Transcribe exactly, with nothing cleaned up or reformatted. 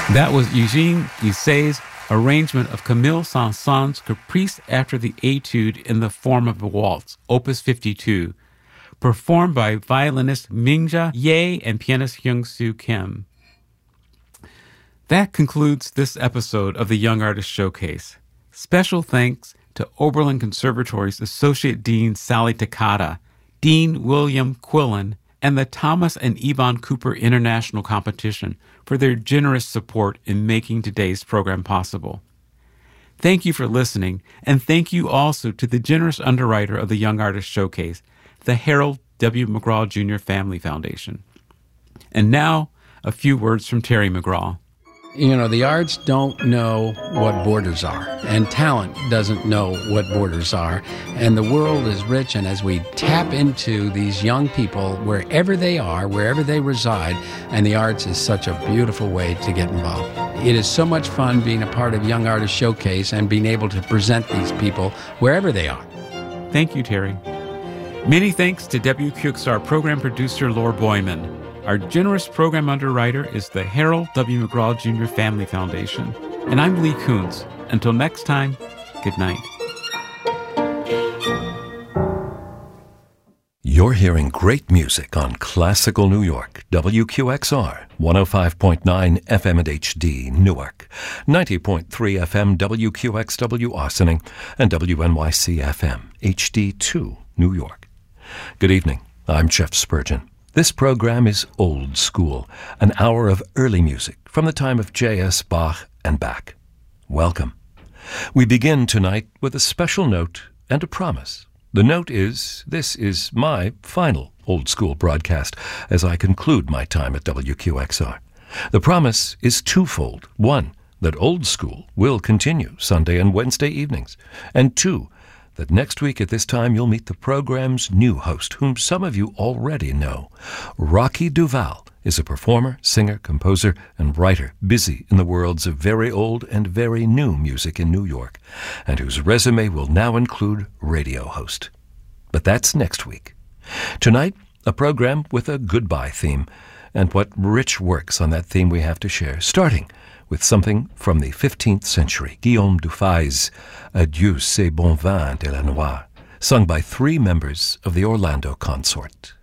That was Eugene Guisset's arrangement of Camille Saint-Saëns' Caprice after the Etude in the form of a waltz, Opus fifty-two, performed by violinist Mingja Ye and pianist Hyung-Soo Kim. That concludes this episode of the Young Artist Showcase. Special thanks to Oberlin Conservatory's Associate Dean Sally Takata, Dean William Quillen, and the Thomas and Yvonne Cooper International Competition for their generous support in making today's program possible. Thank you for listening, and thank you also to the generous underwriter of the Young Artist Showcase, the Harold W. McGraw Junior Family Foundation. And now, a few words from Terry McGraw. You know, the arts don't know what borders are, and talent doesn't know what borders are. And the world is rich, and as we tap into these young people wherever they are, wherever they reside, and the arts is such a beautiful way to get involved. It is so much fun being a part of Young Artist Showcase and being able to present these people wherever they are. Thank you, Terry. Many thanks to W Q X R program producer Laura Boyman. Our generous program underwriter is the Harold W. McGraw Junior Family Foundation. And I'm Lee Kuntz. Until next time, good night. You're hearing great music on Classical New York, W Q X R, one oh five point nine F M at H D, Newark, ninety point three F M W Q X W Ossining, and W N Y C F M, H D two, New York. Good evening. I'm Jeff Spurgeon. This program is Old School, an hour of early music from the time of J S. Bach and back. Welcome. We begin tonight with a special note and a promise. The note is, this is my final Old School broadcast as I conclude my time at W Q X R. The promise is twofold. One, that Old School will continue Sunday and Wednesday evenings. And two, that next week at this time you'll meet the program's new host, whom some of you already know. Rocky Duval is a performer, singer, composer, and writer busy in the worlds of very old and very new music in New York, and whose resume will now include radio host. But that's next week. Tonight, a program with a goodbye theme, and what rich works on that theme we have to share, starting with something from the fifteenth century, Guillaume Dufay's Adieu, c'est bon vin de la Noire, sung by three members of the Orlando Consort.